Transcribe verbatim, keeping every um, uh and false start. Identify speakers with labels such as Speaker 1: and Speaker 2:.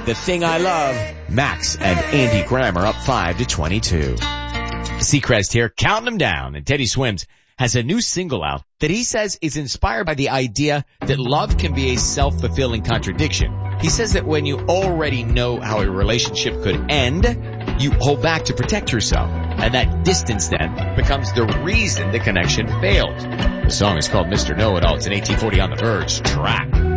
Speaker 1: The Thing I Love. Max and Andy Graham are up five to twenty-two. Seacrest here, counting them down, and Teddy Swims has a new single out that he says is inspired by the idea that love can be a self-fulfilling contradiction. He says that when you already know how a relationship could end, you hold back to protect yourself, and that distance then becomes the reason the connection failed. The song is called Mister Know-It-All. It's an eighteen forty On the Verge track.